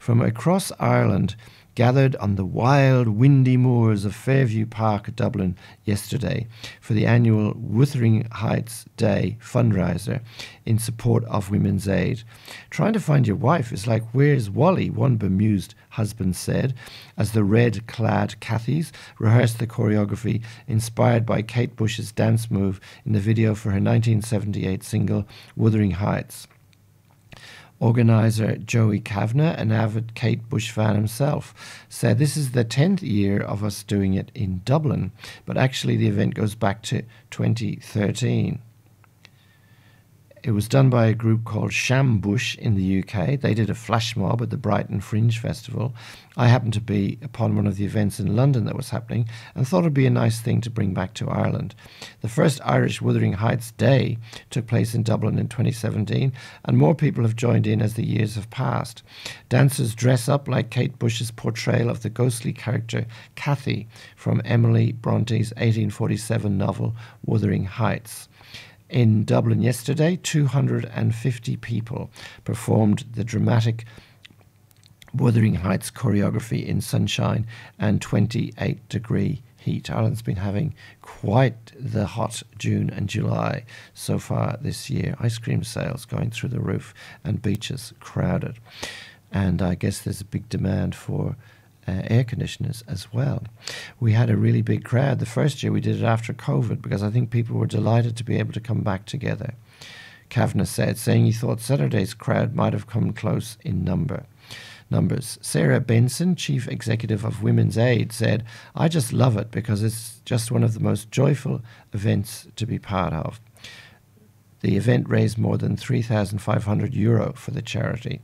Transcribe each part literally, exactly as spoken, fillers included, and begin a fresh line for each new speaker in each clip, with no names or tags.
from across Ireland gathered on the wild, windy moors of Fairview Park, Dublin, yesterday for the annual Wuthering Heights Day fundraiser in support of Women's Aid. Trying to find your wife is like, where's Wally? One bemused husband said, as the red-clad Cathys rehearsed the choreography inspired by Kate Bush's dance move in the video for her nineteen seventy-eight single, Wuthering Heights. Organiser Joey Kavanagh, an avid Kate Bush fan himself, said this is the tenth year of us doing it in Dublin, but actually the event goes back to twenty thirteen. It was done by a group called Shambush in the U K. They did a flash mob at the Brighton Fringe Festival. I happened to be upon one of the events in London that was happening and thought it'd be a nice thing to bring back to Ireland. The first Irish Wuthering Heights Day took place in Dublin in twenty seventeen, and more people have joined in as the years have passed. Dancers dress up like Kate Bush's portrayal of the ghostly character Cathy from Emily Bronte's eighteen forty-seven novel Wuthering Heights. In Dublin yesterday, two hundred fifty people performed the dramatic Wuthering Heights choreography in sunshine and twenty-eight degree heat. Ireland's been having quite the hot June and July so far this year. Ice cream sales going through the roof and beaches crowded. And I guess there's a big demand for Uh, air conditioners as well. We had a really big crowd. The first year we did it after COVID because I think people were delighted to be able to come back together. Kavanagh said, saying he thought Saturday's crowd might have come close in number. Numbers. Sarah Benson, Chief Executive of Women's Aid, said, I just love it because it's just one of the most joyful events to be part of. The event raised more than three thousand five hundred euro for the charity.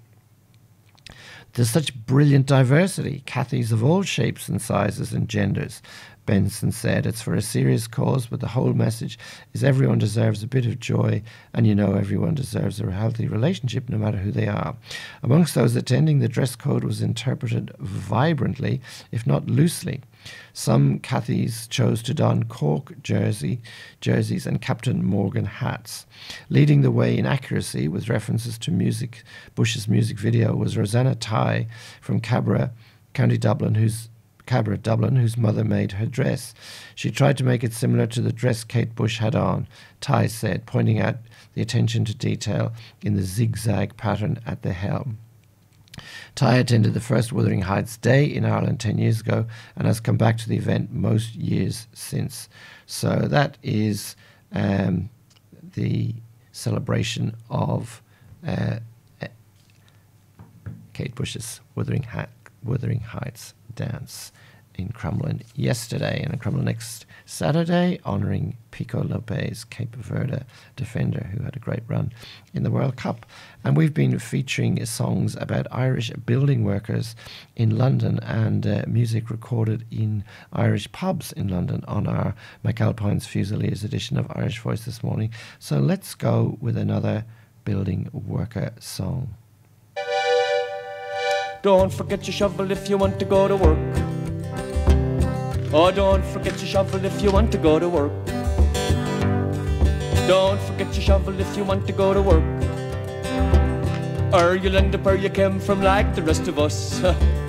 There's such brilliant diversity, Cathys of all shapes and sizes and genders. Benson said it's for a serious cause, but the whole message is everyone deserves a bit of joy, and you know everyone deserves a healthy relationship no matter who they are. Amongst those attending, the dress code was interpreted vibrantly, if not loosely. Some Cathys chose to don Cork jersey, jerseys and Captain Morgan hats. Leading the way in accuracy with references to music, Bush's music video was Rosanna Tighe from Cabra, County Dublin, whose Cabra, Dublin, whose mother made her dress. She tried to make it similar to the dress Kate Bush had on, Tighe said, pointing out the attention to detail in the zigzag pattern at the helm. Tighe attended the first Wuthering Heights Day in Ireland ten years ago and has come back to the event most years since. So that is um, the celebration of uh, Kate Bush's Wuthering, ha- Wuthering Heights dance in Crumlin yesterday, and in Crumlin next Saturday, honouring Pico Lopez, Cape Verde defender who had a great run in the World Cup. And we've been featuring songs about Irish building workers in London and uh, music recorded in Irish pubs in London on our McAlpine's Fusiliers edition of Irish Voice this morning. So let's go with another building worker song.
Don't forget your shovel if you want to go to work. Oh, don't forget your shovel if you want to go to work. Don't forget your shovel if you want to go to work. Or you'll end up where you came from like the rest of us.